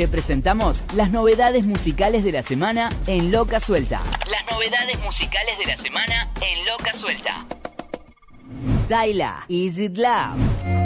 te presentamos las novedades musicales de la semana en Loca Suelta. Las novedades musicales de la semana en Loca Suelta. Tyla, Is It Love.